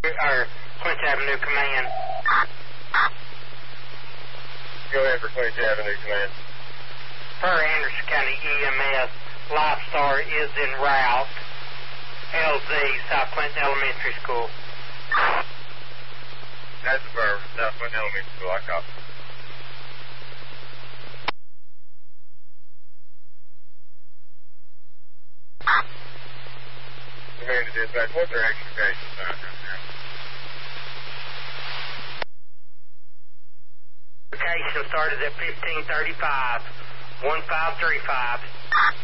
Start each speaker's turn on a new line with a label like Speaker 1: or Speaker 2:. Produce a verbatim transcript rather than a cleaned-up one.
Speaker 1: or Clinch Avenue Command.
Speaker 2: Go ahead for Clinch Avenue Command.
Speaker 1: Per Anderson County E M S, Lifestar is en route. L Z, South Clinton Elementary School.
Speaker 2: That's affirmed. South Clinton Elementary School. I copy. Command to dispatch. What's their expectation sign right now?
Speaker 1: Location started at fifteen thirty-five, one five three five.